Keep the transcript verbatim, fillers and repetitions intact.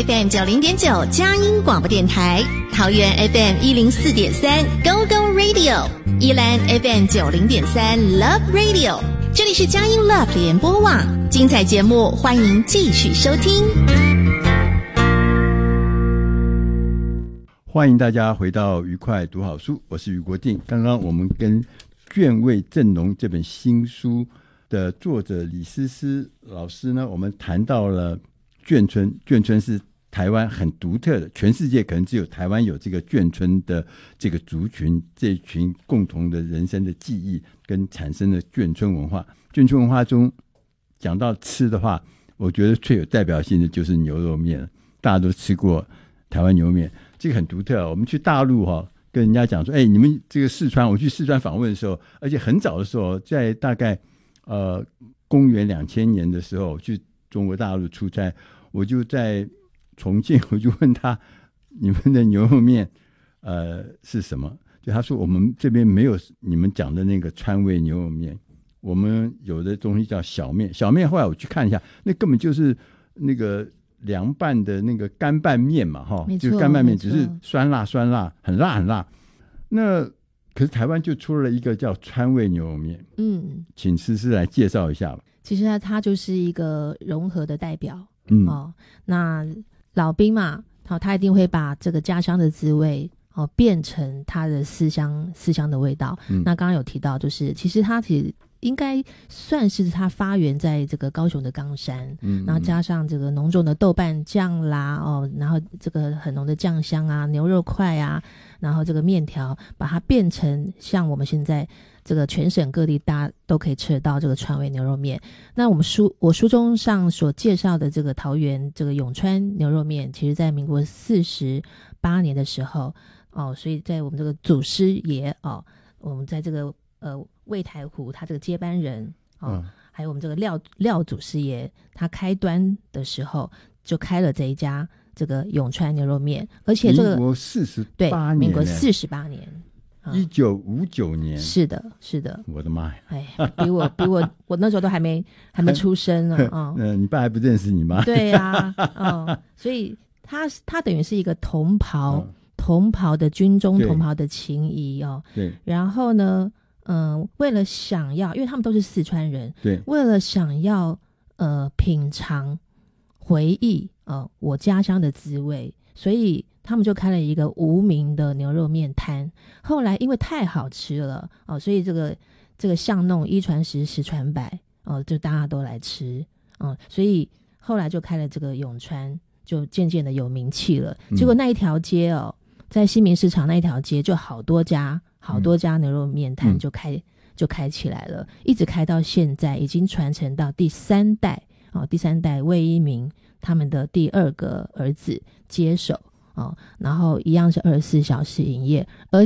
F M 九零点九佳音广播电台，桃园 F M 一零四点三 Go Go Radio， 宜兰 F M 九零点三 Love Radio， 这里是佳音 Love 联播网，精彩节目欢迎继续收听。 欢迎大家回到愉快读好书，我是余国定。刚刚我们跟卷味正浓这本新书的作者李思思老师呢，我们谈到了眷村。眷村是台湾很独特的，全世界可能只有台湾有这个眷村的这个族群，这群共同的人生的记忆跟产生的眷村文化。眷村文化中讲到吃的话，我觉得最有代表性的就是牛肉面了。大家都吃过台湾牛肉面，这个很独特。我们去大陆哈、哦，跟人家讲说，哎，你们这个四川，我去四川访问的时候，而且很早的时候，在大概呃公元两千年的时候，去中国大陆出差，我就在重庆，我就问他，你们的牛肉面呃是什么？就他说我们这边没有你们讲的那个川味牛肉面，我们有的东西叫小面。小面后来我去看一下，那根本就是那个凉拌的那个干拌面嘛，哈，就是干拌面，只是酸辣酸辣，很辣很辣。那可是台湾就出了一个叫川味牛肉面，嗯，请思思来介绍一下吧。 其实它它就是一个融合的代表，嗯，哦，那老兵嘛，好、哦，他一定会把这个家乡的滋味哦变成他的思乡思乡的味道。嗯、那刚刚有提到，就是其实他其实应该算是它发源在这个高雄的冈山，嗯，然后加上这个浓重的豆瓣酱啦，哦，然后这个很浓的酱香啊，牛肉块啊，然后这个面条，把它变成像我们现在这个全省各地大家都可以吃得到这个川味牛肉面。那我们书我书中上所介绍的这个桃园这个永川牛肉面，其实在民国四十八年的时候，哦，所以在我们这个祖师爷哦，我们在这个呃魏台湖他这个接班人哦、嗯，还有我们这个廖廖祖师爷他开端的时候就开了这一家这个永川牛肉面，而且这个民国四十八年， 对，民国四十八年， 一九五九年， 是的，是的， 我的妈呀！ 哎，比我比我我那时候都还没还没出生呢啊！ 嗯、呃，你爸还不认识你妈？ 对呀、啊，嗯，所以他他等于是一个同袍、嗯、同袍的军中同袍的情谊哦。 对， 然后呢？嗯，为了想要，因为他们都是四川人， 对， 为了想要呃品尝、回忆呃我家乡的滋味，所以他们就开了一个无名的牛肉面摊。后来因为太好吃了哦、呃，所以这个这个巷弄一传十，十传百哦、呃，就大家都来吃，嗯、呃，所以后来就开了这个永川，就渐渐的有名气了。结果那一条街哦，在西民市场那一条街就好多家。好多家牛肉面摊就开、嗯、就开起来了，一直开到现在，已经传承到第三代哦，第三代魏一鸣他们的第二个儿子接手哦，然后一样是二十四小时营业，而